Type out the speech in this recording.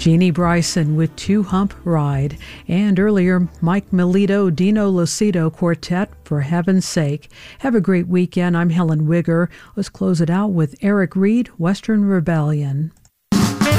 Jeannie Bryson with Two Hump Ride, and earlier Mike Melito, Dino Lucido Quartet, For Heaven's Sake. Have a great weekend. I'm Helen Wigger. Let's close it out with Eric Reed, Western Rebellion.